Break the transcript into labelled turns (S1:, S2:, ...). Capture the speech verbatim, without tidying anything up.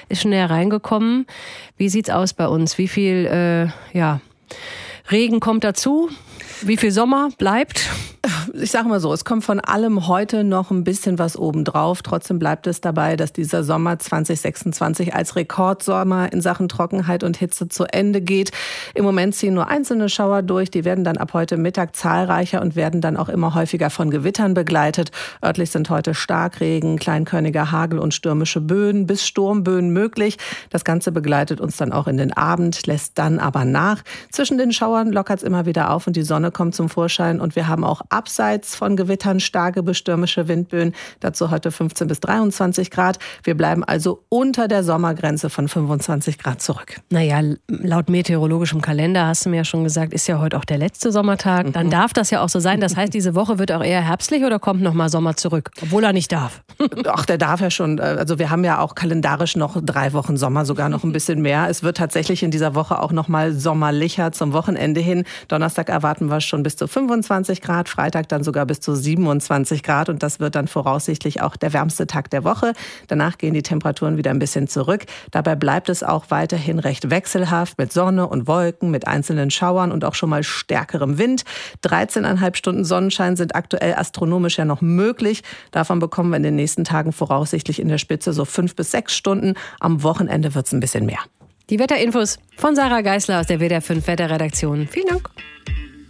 S1: ist schon näher reingekommen. Wie sieht's aus bei uns? Wie viel äh, ja, Regen kommt dazu? Wie viel Sommer bleibt?
S2: Ich sage mal so, es kommt von allem heute noch ein bisschen was obendrauf. Trotzdem bleibt es dabei, dass dieser Sommer zwanzig sechsundzwanzig als Rekordsommer in Sachen Trockenheit und Hitze zu Ende geht. Im Moment ziehen nur einzelne Schauer durch. Die werden dann ab heute Mittag zahlreicher und werden dann auch immer häufiger von Gewittern begleitet. Örtlich sind heute Starkregen, kleinkörniger Hagel und stürmische Böen bis Sturmböen möglich. Das Ganze begleitet uns dann auch in den Abend, lässt dann aber nach. Zwischen den Schauern lockert es immer wieder auf und die Sonne kommt zum Vorschein. Und wir haben auch abseits von Gewittern starke bis stürmische Windböen. Dazu heute fünfzehn bis dreiundzwanzig Grad. Wir bleiben also unter der Sommergrenze von fünfundzwanzig Grad zurück.
S1: Naja, laut meteorologischem Kalender, hast du mir ja schon gesagt, ist ja heute auch der letzte Sommertag. Dann darf das ja auch so sein. Das heißt, diese Woche wird auch eher herbstlich oder kommt nochmal Sommer zurück? Obwohl er nicht darf.
S2: Ach, der darf ja schon. Also wir haben ja auch kalendarisch noch drei Wochen Sommer, sogar noch ein bisschen mehr. Es wird tatsächlich in dieser Woche auch nochmal sommerlicher zum Wochenende hin. Donnerstag erwarten wir schon bis zu fünfundzwanzig Grad, Freitag dann sogar bis zu siebenundzwanzig Grad und das wird dann voraussichtlich auch der wärmste Tag der Woche. Danach gehen die Temperaturen wieder ein bisschen zurück. Dabei bleibt es auch weiterhin recht wechselhaft mit Sonne und Wolken, mit einzelnen Schauern und auch schon mal stärkerem Wind. dreizehn Komma fünf Stunden Sonnenschein sind aktuell astronomisch ja noch möglich. Davon bekommen wir in den nächsten Tagen voraussichtlich in der Spitze so fünf bis sechs Stunden. Am Wochenende wird es ein bisschen mehr.
S1: Die Wetterinfos von Sarah Geisler aus der W D R fünf Wetterredaktion. Vielen Dank.